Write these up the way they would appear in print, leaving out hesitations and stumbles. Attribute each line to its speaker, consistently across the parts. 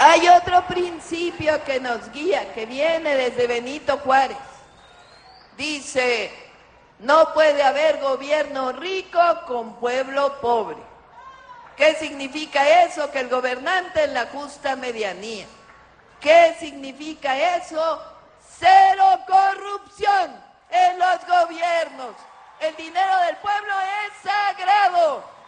Speaker 1: Hay otro principio que nos guía, que viene desde Benito Juárez. Dice, no puede haber gobierno rico con pueblo pobre. ¿Qué significa eso? Que el gobernante en la justa medianía. ¿Qué significa eso? Cero corrupción en los gobiernos. El dinero del pueblo es sagrado.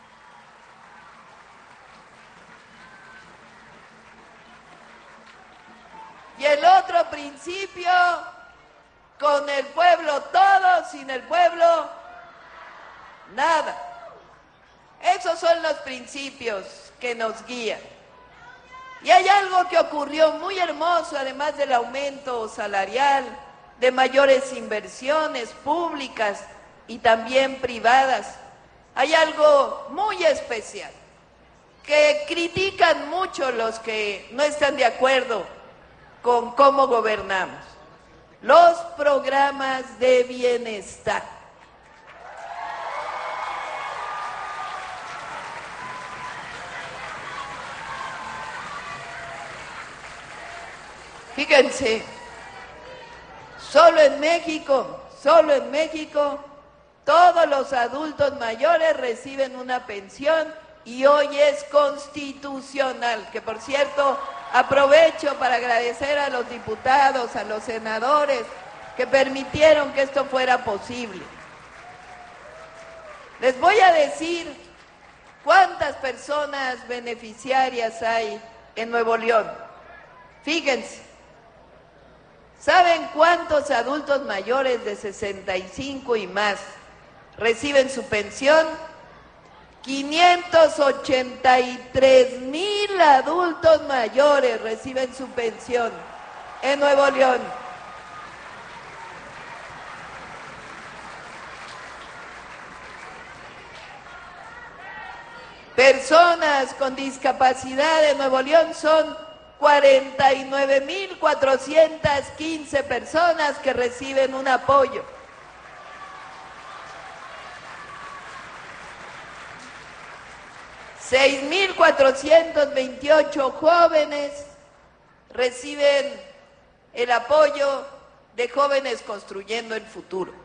Speaker 1: Y el otro principio, con el pueblo todo, sin el pueblo nada. Esos son los principios que nos guían. Y hay algo que ocurrió muy hermoso, además del aumento salarial, de mayores inversiones públicas y también privadas. Hay algo muy especial, que critican mucho los que no están de acuerdo con cómo gobernamos: los programas de bienestar. Fíjense, solo en México, todos los adultos mayores reciben una pensión y hoy es constitucional, que por cierto aprovecho para agradecer a los diputados, a los senadores que permitieron que esto fuera posible. Les voy a decir cuántas personas beneficiarias hay en Nuevo León. Fíjense, ¿saben cuántos adultos mayores de 65 y más reciben su pensión? 583,000 adultos mayores reciben su pensión en Nuevo León. Personas con discapacidad en Nuevo León son 49,415 personas que reciben un apoyo. $6,428 jóvenes reciben el apoyo de Jóvenes Construyendo el Futuro.